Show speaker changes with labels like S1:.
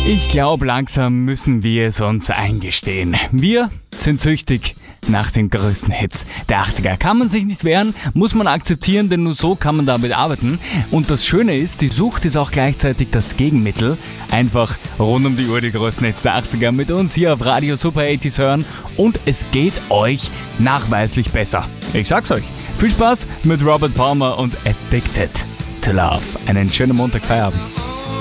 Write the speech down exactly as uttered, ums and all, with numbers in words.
S1: Ich glaube, langsam müssen wir es uns eingestehen. Wir sind süchtig nach den größten Hits der achtziger. Kann man sich nicht wehren, muss man akzeptieren, denn nur so kann man damit arbeiten. Und das Schöne ist, die Sucht ist auch gleichzeitig das Gegenmittel. Einfach rund um die Uhr die größten Hits der achtziger mit uns hier auf Radio Super achtziger hören und es geht euch nachweislich besser. Ich sag's euch. Viel Spaß mit Robert Palmer und Addicted to Love. Einen schönen Montag, Feierabend.